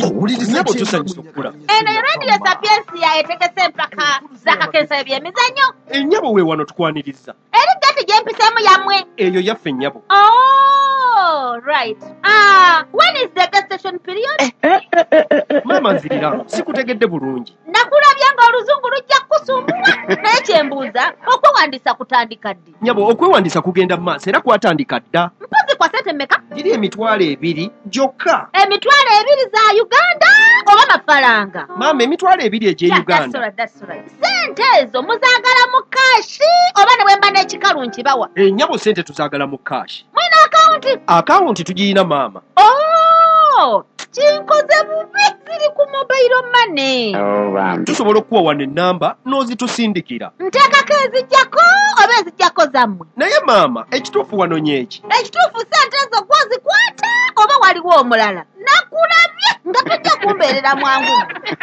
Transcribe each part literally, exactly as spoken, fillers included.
Nyabo tusanyusa okula. Eno radio Sapiensia etekese empaka zakakensa ebyemizannyo. Ennyabo we wano tukwaniriza. Eri gati gyempisemu yamwe. Eyo yaffe nnyabo. Oh, right. Ah, when is the gas station period? Mama nzirira, sikutegedde bulungi. Nakulabya ng'oluzungu lujja kusumbula. Naye kyembuuza, okwewandiisa kutandika ddi? Nyabo, okwewandiisa kugenda mu maaso era kwatandika dda. Mpozi kwa sente mmeka? Giri emitwalo ebiri gyokka. Emitwalo ebiri za Uganda oba mafaranga? Mama, emitwalo ebiri egye Yeah, Uganda. that's right, that's right. Sente ezo muzaagala mu kaashi oba ne bwemba n'ekikalu nkibawa? Ennyabo sente tuzaagala mu kaashi. Mwina akawunti? Akawunti tugiyina maama. Oh, kinkoze bubi ziri ku mobile money. Tusobola okuwa wano ennamba n'ozitusindikira. Nteekako ezijjako oba ezijjako zammwe? Naye maama, ekituufu wano nyeeki. Ekituufu sente ezo gwozikwata oba waliwo omulala? Nakulabye nga tojja kumbeerera mwangu.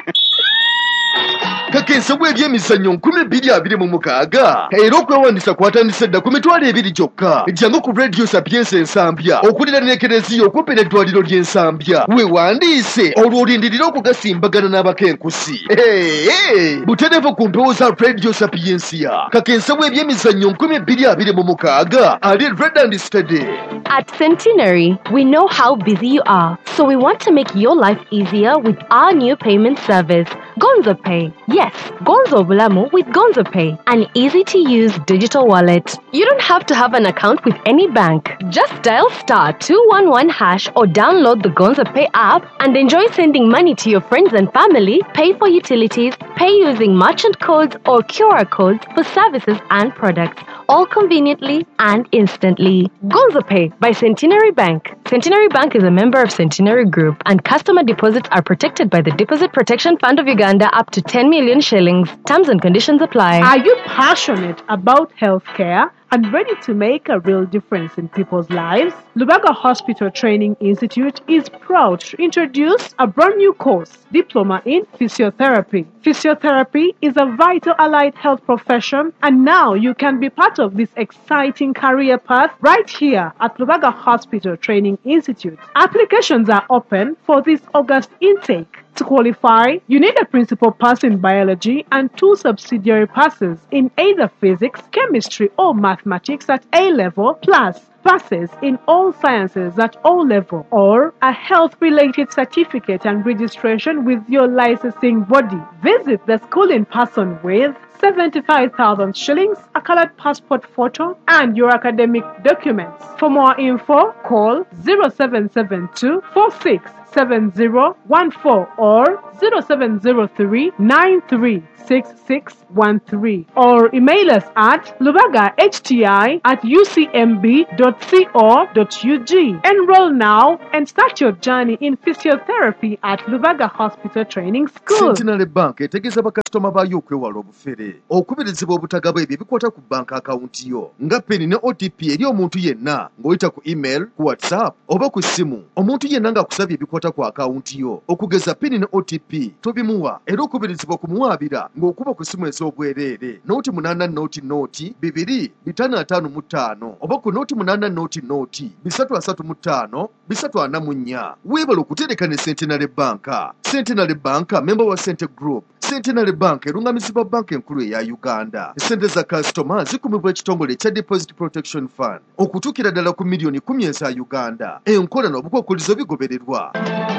Kakensa bw'ebyemizannyo nkumi bbiri abiri mu mukaaga era okwewandiisa kwatandise dda ku mitwalo ebiri gyokka. Jjangu ku Radio Sapiensia Ensambya okulira n'ekereziya okumpi n'eddwaliro ly'Ensambya. Weewandiise olwo olindirira okugasimbagana n'abakenkusi. Hey, butereevu ku mpewo za Radio Sapiensia. Kakensa bw'ebyemizannyo nkumi bbiri abiri mu mukaaga ali Red and Steady. At Centenary, we know how busy you are, so we want to make your life easier with our new payment service, Gonzo Pay. Yes, Gonzo Bulamu with Gonzo Pay, an easy-to-use digital wallet. You don't have to have an account with any bank. Just dial star two one one hash or download the Gonzo Pay app and enjoy sending money to your friends and family, pay for utilities, pay using merchant codes or Q R codes for services and products, all conveniently and instantly. Gonzo Pay by Centenary Bank. Centenary Bank is a member of Centenary Group, and customer deposits are protected by the Deposit Protection Fund of Uganda up to ten million shillings. Terms and conditions apply. Are you passionate about healthcare and ready to make a real difference in people's lives? Lubaga Hospital Training Institute is proud to introduce a brand new course, Diploma in Physiotherapy. Physiotherapy is a vital allied health profession, and now you can be part of this exciting career path right here at Lubaga Hospital Training Institute. Applications are open for this August intake. To qualify, you need a principal pass in biology and two subsidiary passes in either physics, chemistry, or mathematics at A level, plus passes in all sciences at O level, or a health-related certificate and registration with your licensing body. Visit the school in person with seventy-five thousand shillings, a colored passport photo, and your academic documents. For more info, call zero seven seven two four six seven zero one four or zero seven zero three nine three six six one three or email us at lubagahti at u c m b dot co dot u g. Enroll now and start your journey in physiotherapy at Lubaga Hospital Training School. Centenary Bank etegeeza bakasitoma baayo okwewala obufere, okubirizibwa obutagaba ebyo bikwata ku bank akawunti yo nga peni ne O T P eri omuntu yenna ng'oyita ku email, ku WhatsApp oba ku ssimu. Omuntu yenna ng'akusabye ebikwata ku akawunti yo okugeza peni ne O T P tobimuwa, era okubirizibwa kumuwaabira ng'okuba ku ssimu ez'obwereere nooti munaana nooti nooti bibiri bitaano ataano mu ttaano oba ku nooti munaana nooti nooti bisatu asatu mu ttaano bisatu ana mu nnya. Weebala okutereka ne Centenary Bank. Centenary Bank member wa Cente Group. Centenary Bank erungamizibwa banka enkulu eya Uganda. Sente za kasitoma zikumibwa ekitongole ekya Deposit Protection Fund okutuukira ddala ku miliyoni kumi eza Uganda. Enkola n'obukwakkulizo bigobererwa.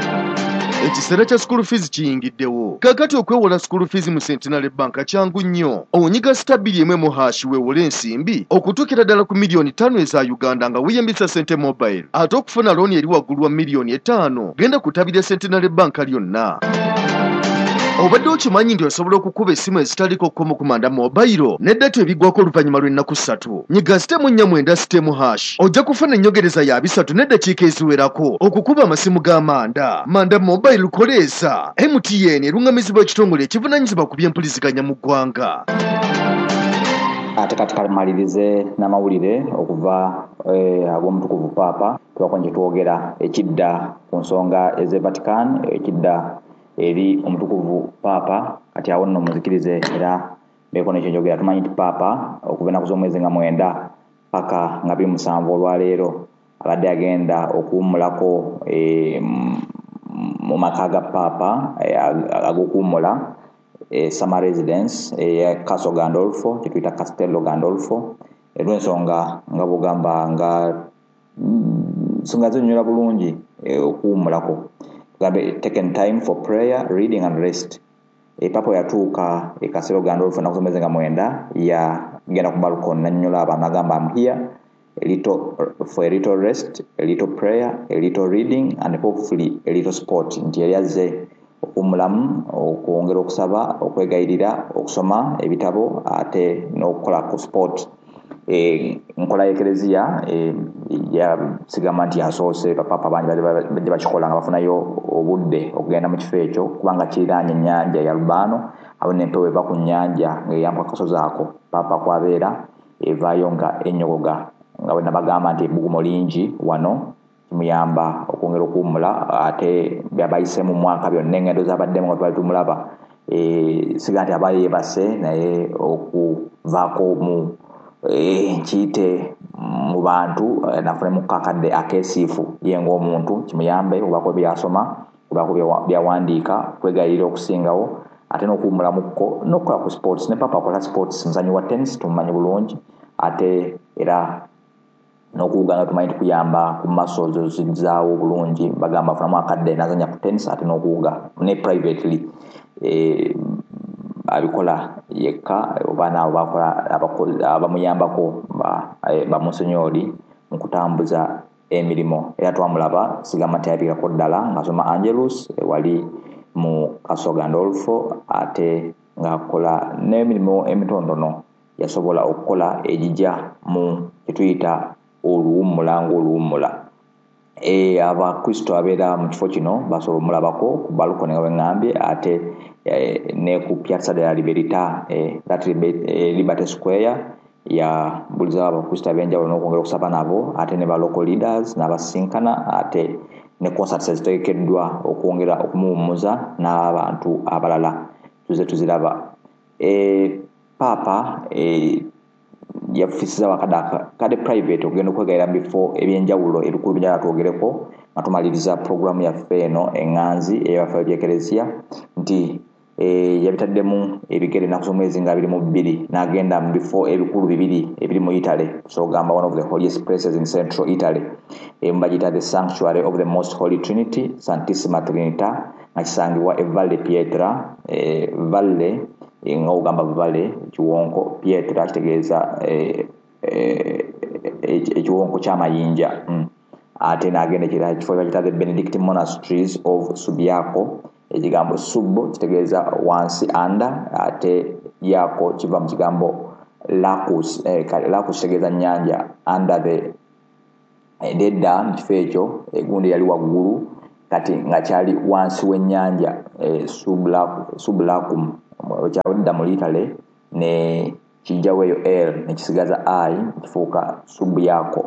Ekiseera kya school fees kiyingiddewo. Kakati okwewola school fees mu Centenary Bank kyangu nnyo. Onyiga stabili emwe mu hash weewole ensimbi okutuukira ddala ku miliyoni ttaano eza Uganda nga weeyambisa Sente Mobile. Ate okufuna looni eri waggulu wa miliyoni etaano genda ku ttabi lya Centenary Bank lyonna. Obadde okimanyi nti osobola okukuba essimu ezitaliko kkomo ku Manda Mobile n'eddata ebiggwako oluvannyuma lw'ennaku ssatu. Nyiga sitemu nnya mwenda sitemu hash ojja kufuna ennyongereza ya bisatu n'eddakiika eziwerako okukuba amasimu ga Manda. Manda Mobile lukoleeza M T N erungamizibwa ekitongole ekivunaanyizibwa ku by'empuliziganya mu ggwanga. Ate kati kamalirize n'amawulire okuva eh, ag'omutukuvu Paapa twakonje twogera ekidda ku nsonga ez'e Vatican, ekidda eri omutukuvu Paapa. Kati awo nno muzikirize era beeko nekyo njogera. Tumanyi nti Paapa okuva ennaku z'omwezi nga mwenda paka nga biri musanvu olwaleero abadde agenda okuwummulako e, mu maka ga Papa ag'okuwummula Summer Residence eya Castle Gandolfo kituyita Castello Gandolfo olw'ensonga nga bugamba nga nsonga zinnyula bulungi okuwummulako tugambe taken time for prayer, reading and rest. Papa yatuuka e Castello Gandolfo nakusomeze nga mwenda ya genda ku balcony nannyula abantu agamba I'm here a little for a little rest, a little prayer, a little reading and hopefully a little sport. Nti yali azze okumulamu okwongera okusaba okwegayirira okusoma ebitabo ate n'okukola ku sport. E, nkola y'ekereziya e, yasigama nti yasoose bapapa bangi bajja bakikola nga bafunayo obudde okugenda mu kifo ekyo kubanga kiriraanye ennyanja ya Lubano abo n'empewo eva ku nnyanja ng'eyamba akasozi ako Papa kwabeera evaayo nga enyogoga nga bwe nabagamba nti ebbugumo lingi wano kimuyamba okwongera okuwummula ate byabayise mu mwaka byonna engendo z'abaddemu nga twali tumulaba e, siga nti aba yeebase naye okuvaako mu nkiyite mu bantu nafunemu kakadde akeesiifu ye ng'omuntu kimuyambe obaako byasoma obaako byawandiika kwegayirira okusingawo ate n'okuwummulamuko n'okukola ku sports ne Papa akola sports muzanyi wa tennis tumumanyi bulungi ate era n'okuwuga nga tumanyi tukuyamba ku muscles zizaawo bulungi bagamba afunamu akadde nazanya ku tennis ate n'okuwuga ne privately e, abikola yekka oba nabo bakola abamuyambako bamusenyoli mu kutambuza emirimu era twamulaba sigama tyabikako ddala ng'asoma Angelus wali mu Castle Gandolfo ate ng'akola n'emirimu emitondono yasobola okukola egijja mu kyetuyita oluwummula ng'oluwummula. E, abakristo abeera mu kifo kino basobola omulabako ku balcony nga bweŋŋambye ate e, ne ku Piazza della Libertà e, that e, Liberty Square ya buliza abakristo ab'enjawulo n'okwongera okusaba nabo ate ne ba local leaders n'abasinkana ate ne concerts ezitegekeddwa okwongera okumuwummuza n'abantu abalala tuze tuziraba. E, Papa e, yafusiza wakade kade private okugenda okwegayira mu bifo ebyenjawulo ebikulu by'ala twogereko nga tumaliriza programu yaffe eno eŋŋanzi ey'ebaffe by'ekereziya nti e, yabitaddemu ebigere ennaku z'omwezi nga abiri mu bbiri n'agenda mu bifo ebikulu bibiri ebiri mu Italy so gamba one of the holiest places in central Italy emu bagiyita the sanctuary of the most holy Trinity Santissima Trinita nga kisangibwa e Valle Pietra e, Valle nga ogamba Vale ekiwonko Pietra kitegeeza ekiwonko ky'amayinja ate n'agenda ekifo bakiyita the Benedictine Monasteries of Subiaco ekigambo sub kitegeeza wansi under ate yako kiva mu kigambo lacus lacus kitegeeza nnyanja under the edda mu kifo ekyo egundi yali waggulu kati nga kyali wansi w'ennyanja sublacum kyawedda mu Italy ne kijjaweeyo L ne kisigaza I kifuuka Subiaco.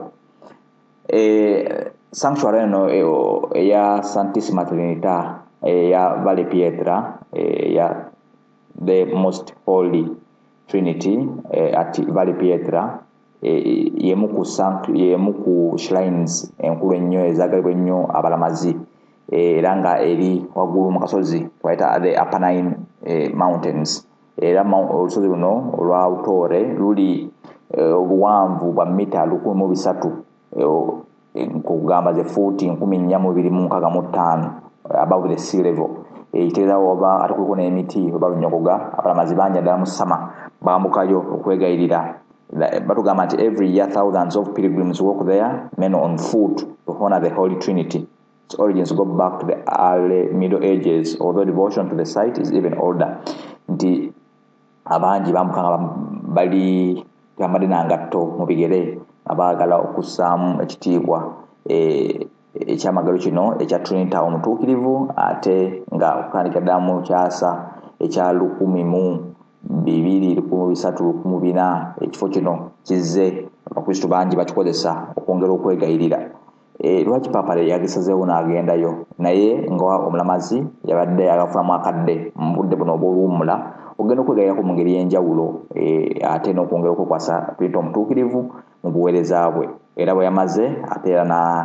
E, sanctuary eno eya Santissima Trinita eya Valle Pietra eya the most holy Trinity e, at Valle Pietra e, yemu ku yemu ku shrines enkulu ennyo ezaagalibwa ennyo abalamazi era nga eri waggulu mu kasozi twayita the Apennine eh, Mountains era olusozi luno olwa Autore luli eh, obuwanvu bwa mita lukumi mu bisatu eh, nkugamba ze fuuti nkumi nnya mu biri mu nkaaga mu ttaano above the sea level ekitegeeza oba ate kuliko n'emiti oba lunyogoga abalamazi bangi ddala mu sama bambukayo okwegayirira batugamba nti every year thousands of pilgrims walk there men on foot to honor the Holy Trinity. Its origins go back to the early Middle Ages, although devotion to the site is even older. Nti abangi bamukanga bali tambadde nangatto mu bigere abaagala okussaamu ekitiibwa e, ekyamagalo kino ekya Trinity omutuukirivu ate nga okutandika ddala mu kyasa ekya lukumi mu bibiri lukumi bisatu lukumi bina ekifo kino kizze abakristo bangi bakikozesa okwongera okwegayirira. E, lwaki Papa yagisazeewo n'agendayo naye nga omulamazi yabadde agafunamu akadde mu budde buno obw'oluwummula ogenda okwegayirako mu ngeri y'enjawulo e, ate n'okwongera okwekwasa Trinity omutuukirivu mu buweereza bwe era bwe yamaze ate era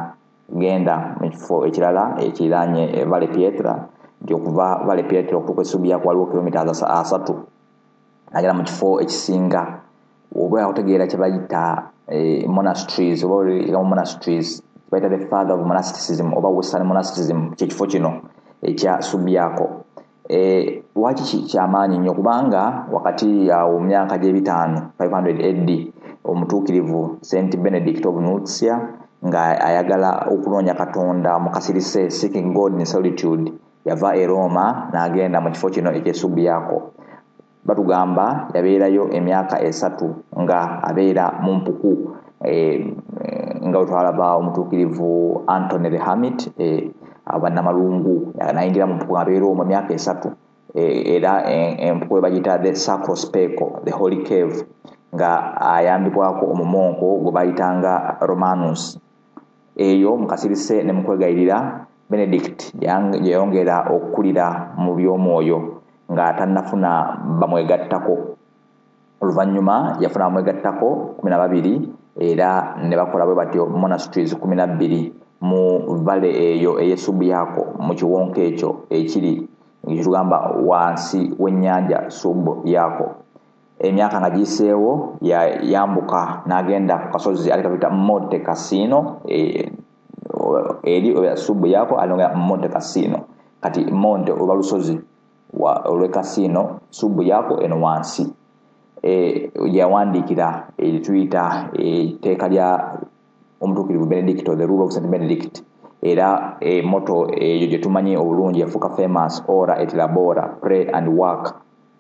genda mu kifo ekirala ekiranye Vale Pietra nti okuva Vale Pietra okutuuka Subiako waliwo kilomita asatu agera mu kifo ekisinga oba okutegeera kye bayita eh, monasteries oba oli monasteries bayita the father of monasticism oba western monasticism kyekifo kino ekya Subiako. Eh, waki kyamaanyi nnyo kubanga wakati awo myaka gy'ebitaano five hundred A D omutuukirivu Saint Benedict of Nursia nga ayagala okunoonya Katonda mu kasirise seeking God in solitude yava e Roma n'agenda mu kifo kino ekye Subiako. Batugamba yabeerayo emyaka esatu nga abeera mu mpuku eh, nga otwalaba omutuukirivu Anthony the Hermit eh, abanamalungu nayingira mu mpuku abeera mu myaka esatu eh, era empuku bagita the Sacros Peco the Holy Cave nga ayambibwako omumonko gwe bayitanga Romanus. Eyo mukasirise ne mukwegayirira Benedict yayongera okukulira mu by'omwoyo nga tannafuna bamwegattako. Oluvannyuma yafuna bamwegattako kumi na babiri era ne bakola bwe batyo monasteries kumi na bbiri mu vale eyo ey'e Subiako mu kiwonko ekyo ekiri ekitugamba wansi w'ennyanja Subiako. Emyaka nga giyiseewo yambuka n'agenda ku kasozi ali kabita Monte Cassino e, eri Subiako alongera Monte Cassino kati Monte oba lusozi wa olwe Cassino Subiako eno wansi e, yawandiikira erituyita etteeka lya omutuukirivu Benedicto the rule of Saint Benedict era e, moto eyo gye tumanyi obulungi yafuuka famous ora et labora pray and work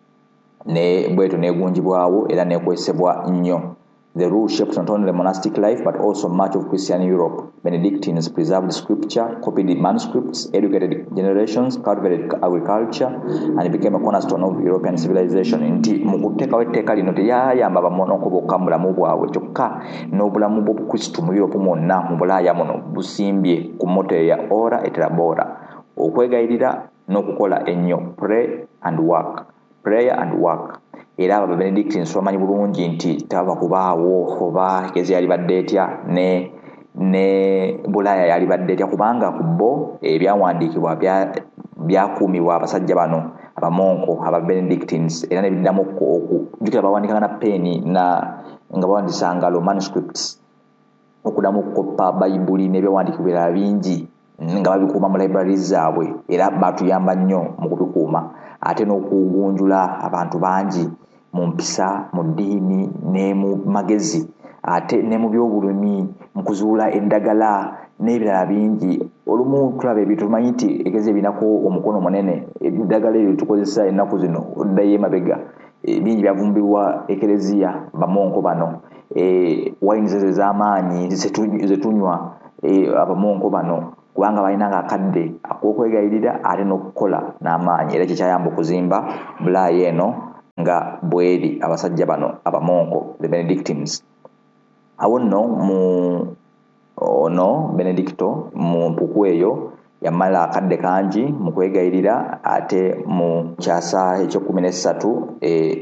ne bweto negunjibwawo era nekwesebwa nnyo. The rule shaped not only the monastic life but also much of Christian Europe. Benedictines preserved scripture, copied manuscripts, educated generations, cultivated agriculture, and it became a cornerstone of European civilization. Nti mukuteka weteka lino teyayamba bamonoko bokka mu bulamu bwabwe kyokka n'obulamu bw'obukristu mu Europe mwonna mu Bulaaya muno busimbye ku motto ya ora et labora, okwegayirira n'okukola ennyo, pray and work, prayer and work. Era aba Benedictines bamanyi bulungi nti taba kubaawo oba kezi yali badde etya ne ne Bulaaya yali badde etya kubanga kubbo ebyawandiikibwa bya byakuumibwa abasajja bano abamonko aba Benedictines era ne biddamu okujjukira bawandiikanga na peni na nga bawandisanga lo manuscripts okuddamu okukoppa Bayibuli n'ebyawandiikibwa ebirala bingi nga babikuuma mu libraries zaabwe era batuyamba nnyo mu kubikuuma ate n'okugunjula abantu bangi mu mpisa mu ddiini ne mu magezi ate ne mu byobulimi mu kuzuula eddagala n'ebirala bingi. Olumu tulaba ebintu tumanyi nti egezi ebinako omukono munene eddagala ebyo tukozesa ennaku zino oddayo emabega bingi byavumbibwa ekereziya bamonko bano e, wayini zeze ez'amaanyi zetunywa e, abamonko bano kubanga balinanga akadde ak'okwegayirira ate n'okukola n'amaanyi era kyekyayamba okuzimba Bulaaya eno nga bweri abasajja bano abamonko the Benedictines. Awo nno mu ono Benedicto mu mpuku eyo yamala akadde kangi mu kwegayirira ate mu kyasa ekyokumi n'essatu e,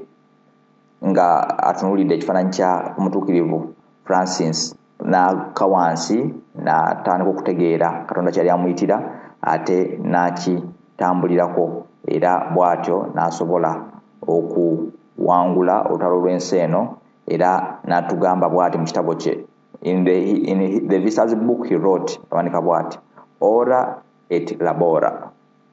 nga atunulidde ekifaananyi kya omutuukirivu Francis n'akka wansi n'atandika okutegeera Katonda kyali amuyitira ate n'akitambulirako era bw'atyo n'asobola okuwangula olutalo lw'ensi eno era n'atugamba bw'ati mu kitabo kye in the, in the Visita's book he wrote awandika bw'ati ora et labora.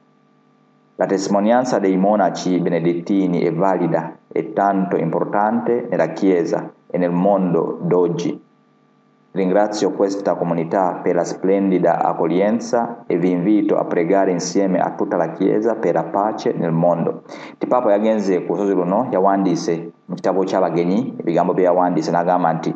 La testimonianza dei monaci benedettini è valida e tanto importante nella Chiesa e nel mondo d'oggi. Ringrazio questa comunità per la splendida accoglienza e vi invito a pregare insieme a tutta la Chiesa per la pace nel mondo. Ti Papa yagenze ku lusozi luno yawandiise mu kitabo ky'abagenyi ebigambo bye yawandiise n'agamba nti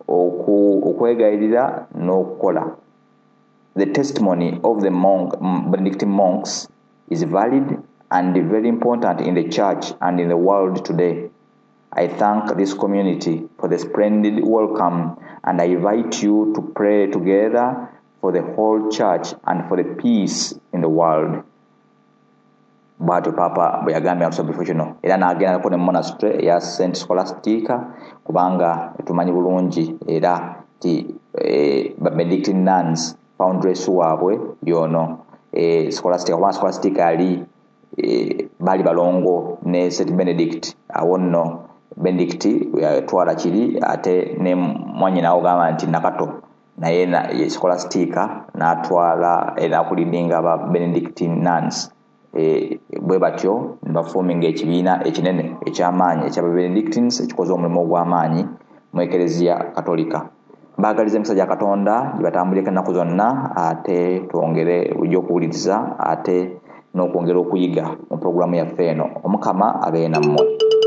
okwegayirira n'okukola. The testimony of the monk, Benedictine monks is valid and very important in the church and in the world today. I thank this community for the splendid welcome and I invite you to pray together for the whole church and for the peace in the world. Bwatyo Papa bwe yagambye amusabbifu kino era n'agendako ne monastery eya Saint Scholastica kubanga tumanyi bulungi era ti eh, Benedictine nuns foundress waabwe yono e scholastic wa scholastic ali e, bali balongo ne Saint Benedict awonno Benedict yatwala kiri ate ne mwanyina ogamba nti nakato naye na scholastica n'atwala era kulidinga ba Benedictine nuns e bwe batyo baforming ekibiina ekinene eky'amaanyi ekya Benedictines ekikoze omulimu ogw'amaanyi mu eklezia katolika. Mbagaliza emisajja Katonda gibatambulire ennaku zonna ate twongere okuwuliriza ate n'okwongera okuyiga mu programu yaffe eno. Omukama abeere nammwe.